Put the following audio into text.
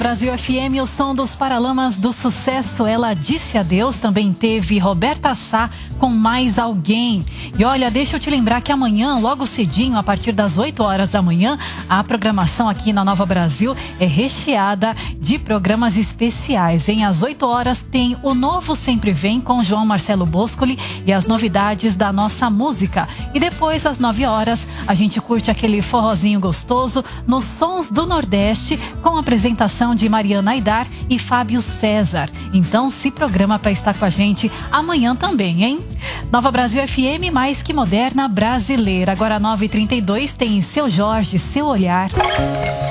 Brasil FM, o som dos Paralamas do Sucesso. Ela disse adeus. Também teve Roberta Sá com Mais Alguém. E olha, deixa eu te lembrar que amanhã, logo cedinho, a partir das 8 horas da manhã, a programação aqui na Nova Brasil é recheada de programas especiais. Às 8 horas tem o Novo Sempre Vem com João Marcelo Boscoli e as novidades da nossa música. E depois, às 9 horas, a gente curte aquele forrozinho gostoso nos Sons do Nordeste com a apresentação de Mariana Aidar e Fábio César. Então se programa para estar com a gente amanhã também, hein? Nova Brasil FM, mais que moderna brasileira. Agora 9h32 tem Seu Jorge, Seu Olhar.